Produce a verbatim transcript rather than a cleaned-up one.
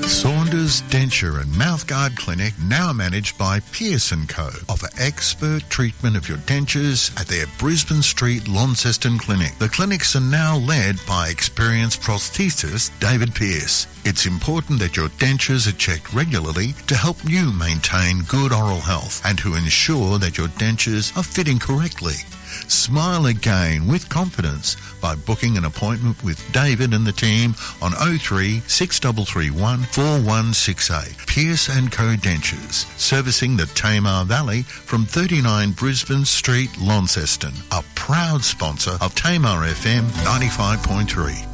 Saunders Denture and Mouthguard Clinic, now managed by Pearce and Co, offer expert treatment of your dentures at their Brisbane Street, Launceston clinic. The clinics are now led by experienced prosthetist David Pearce. It's important that your dentures are checked regularly to help you maintain good oral health and to ensure that your dentures are fitting correctly. Smile again with confidence by booking an appointment with David and the team on oh three six three three one four one six eight. Pearce and Co Dentures, servicing the Tamar Valley from thirty-nine Brisbane Street, Launceston, a proud sponsor of Tamar F M ninety-five point three.